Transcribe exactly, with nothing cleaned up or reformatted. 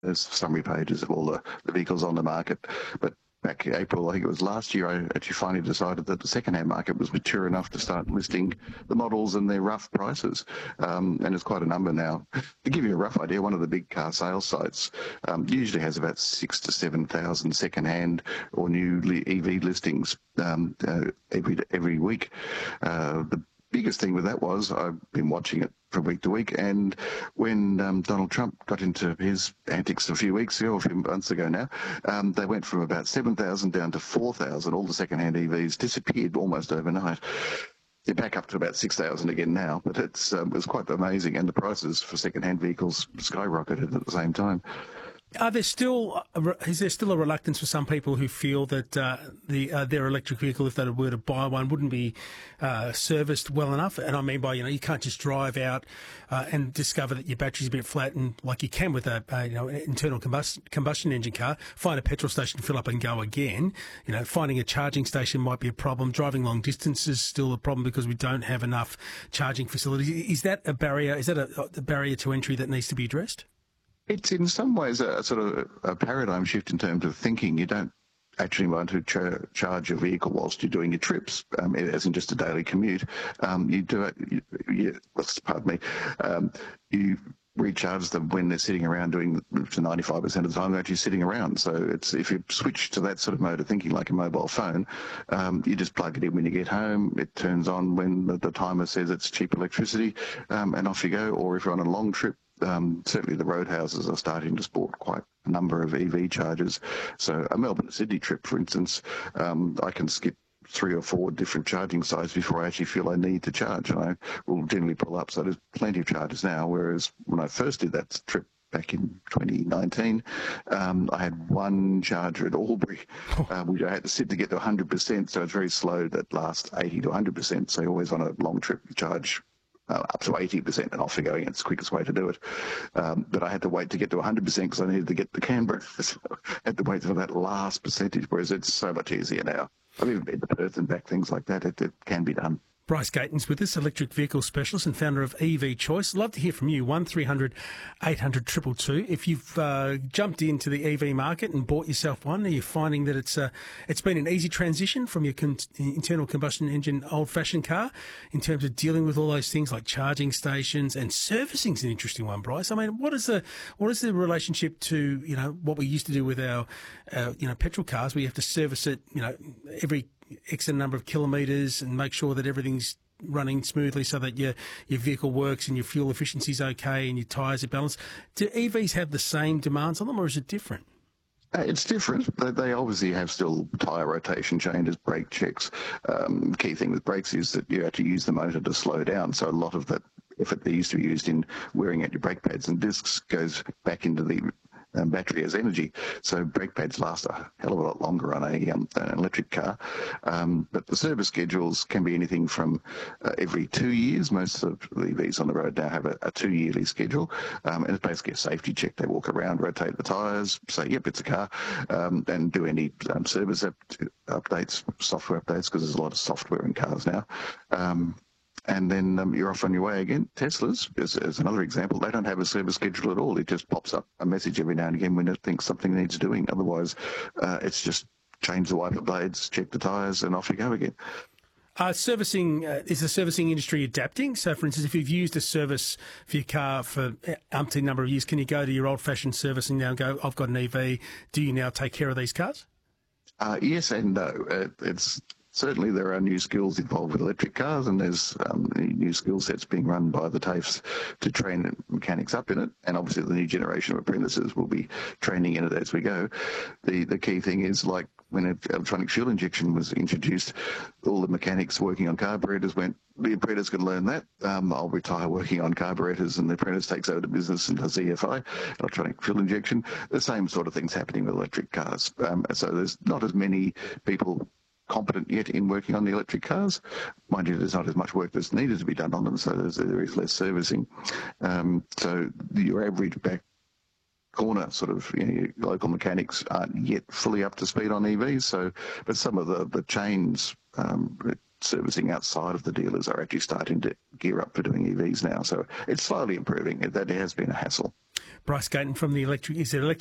there's summary pages of all the, the vehicles on the market. But back in April, I think it was last year, I actually finally decided that the second-hand market was mature enough to start listing the models and their rough prices. Um, and it's quite a number now. To give you a rough idea, one of the big car sales sites um, usually has about six to seven thousand second-hand or new E V listings um, uh, every every week. Uh, the biggest thing with that was I've been watching it from week to week, and when um, Donald Trump got into his antics a few weeks ago, or a few months ago now, um, they went from about seven thousand down to four thousand. All the second-hand E Vs disappeared almost overnight. They're back up to about six thousand again now, but it's, um, it was quite amazing, and the prices for second-hand vehicles skyrocketed at the same time. Are there still is there still a reluctance for some people who feel that uh, the uh, their electric vehicle, if they were to buy one, wouldn't be uh, serviced well enough? And I mean by, you know, you can't just drive out uh, and discover that your battery's a bit flat, and like you can with a, a you know internal combustion combustion engine car, find a petrol station, fill up and go again. You know, finding a charging station might be a problem. Driving long distances is still a problem because we don't have enough charging facilities. Is that a barrier? Is that a, a barrier to entry that needs to be addressed? It's in some ways a, a sort of a paradigm shift in terms of thinking. You don't actually want to ch- charge your vehicle whilst you're doing your trips, um, as in just a daily commute. Um, you do it, you, you, pardon me, um, you recharge them when they're sitting around doing to ninety-five percent of the time they're actually sitting around. So it's if you switch to that sort of mode of thinking like a mobile phone, um, you just plug it in when you get home, it turns on when the, the timer says it's cheap electricity, um, and off you go. Or if you're on a long trip, Um, certainly the roadhouses are starting to sport quite a number of E V chargers. So a Melbourne to Sydney trip, for instance, um, I can skip three or four different charging sites before I actually feel I need to charge, and I will generally pull up. So there's plenty of chargers now, whereas when I first did that trip back in twenty nineteen, um, I had one charger at Albury, uh, which I had to sit to get to one hundred percent, so it's very slow, that last eighty to one hundred percent, so you always on a long trip charge Uh, up to eighty percent and off you're going. It's the quickest way to do it. Um, but I had to wait to get to one hundred percent because I needed to get to Canberra. So I had to wait for that last percentage, whereas it's so much easier now. I've even been to Perth and back, things like that. It, it can be done. Bryce Gatens with us, electric vehicle specialist and founder of E V Choice. Love to hear from you, one three hundred eight hundred two two two. If you've uh, jumped into the E V market and bought yourself one, are you finding that it's uh, it's been an easy transition from your con- internal combustion engine old-fashioned car in terms of dealing with all those things like charging stations, and servicing is an interesting one, Bryce. I mean, what is the what is the relationship to, you know, what we used to do with our, uh, you know, petrol cars, where you have to service it, you know, every X number of kilometres and make sure that everything's running smoothly so that your your vehicle works and your fuel efficiency is okay and your tyres are balanced. Do E Vs have the same demands on them, or is it different? Uh, it's different. They, they obviously have still tyre rotation changes, brake checks. Um, the key thing with brakes is that you have to use the motor to slow down. So a lot of that effort that used to be used in wearing out your brake pads and discs goes back into the Um, battery as energy. So brake pads last a hell of a lot longer on a um, an electric car. Um, but the service schedules can be anything from uh, every two years. Most of the E Vs on the road now have a, a two-yearly schedule, um, and it's basically a safety check. They walk around, rotate the tyres, say, yep, it's a car, um, and do any um, service up- updates, software updates, because there's a lot of software in cars now. Um, And then um, you're off on your way again. Teslas, as, as another example, they don't have a service schedule at all. It just pops up a message every now and again when it thinks something needs doing. Otherwise, uh, it's just change the wiper blades, check the tyres, and off you go again. Uh, servicing, uh, is the servicing industry adapting? So, for instance, if you've used a service for your car for umpteen number of years, can you go to your old-fashioned servicing now and go, I've got an E V, do you now take care of these cars? Uh, yes and no. Uh, it's... Certainly there are new skills involved with electric cars, and there's um, new skill sets being run by the TAFEs to train mechanics up in it, and obviously the new generation of apprentices will be training in it as we go. The the key thing is, like when electronic fuel injection was introduced, all the mechanics working on carburetors went, the apprentice can learn that. Um, I'll retire working on carburetors, and the apprentice takes over the business and does E F I, electronic fuel injection. The same sort of things happening with electric cars. Um, so there's not as many people competent yet in working on the electric cars. Mind you, there's not as much work that's needed to be done on them, so there's, there is less servicing. Um, so your average back corner sort of, you know, your local mechanics aren't yet fully up to speed on E Vs. So, but some of the, the chains um, servicing outside of the dealers are actually starting to gear up for doing E Vs now. So it's slowly improving. That has been a hassle. Bryce Gayton from the electric, is it electric